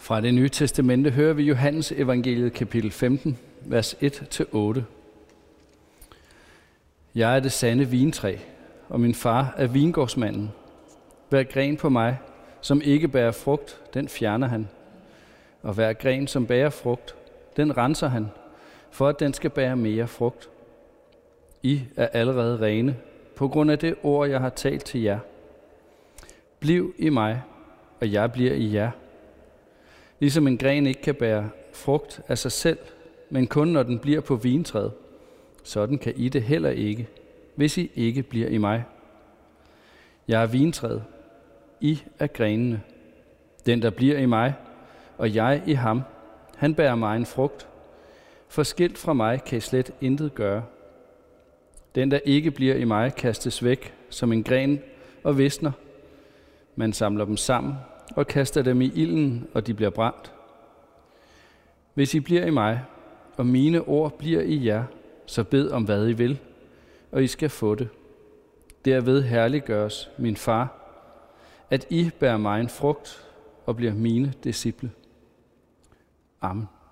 Fra det nye testamente hører vi Johannes evangeliet kapitel 15, vers 1-8. Jeg er det sande vintræ, og min far er vingårdsmanden. Hver gren på mig, som ikke bærer frugt, den fjerner han. Og hver gren, som bærer frugt, den renser han, for at den skal bære mere frugt. I er allerede rene, på grund af det ord, jeg har talt til jer. Bliv i mig, og jeg bliver i jer. Ligesom en gren ikke kan bære frugt af sig selv, men kun når den bliver på vintræet, sådan kan I det heller ikke, hvis I ikke bliver i mig. Jeg er vintræet, I er grenene. Den, der bliver i mig, og jeg i ham, han bærer mig en frugt. For skilt fra mig kan I slet intet gøre. Den, der ikke bliver i mig, kastes væk som en gren og visner. Man samler dem sammen og kaster dem i ilden, og de bliver brændt. Hvis I bliver i mig, og mine ord bliver i jer, så bed om hvad I vil, og I skal få det. Derved herliggøres min far, at I bærer mig en frugt og bliver mine disciple. Amen.